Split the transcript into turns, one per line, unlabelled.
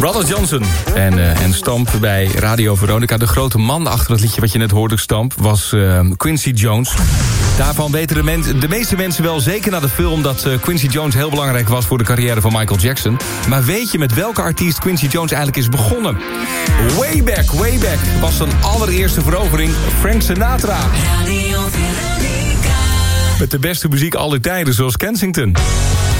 Brother Johnson en Stamp bij Radio Veronica. De grote man achter het liedje wat je net hoorde, Stamp, was Quincy Jones. Daarvan weten de meeste mensen wel, zeker na de film, dat Quincy Jones heel belangrijk was voor de carrière van Michael Jackson. Maar weet je met welke artiest Quincy Jones eigenlijk is begonnen? Way back was zijn allereerste verovering Frank Sinatra.
Radio Veronica.
Met de beste muziek aller tijden, zoals Kensington.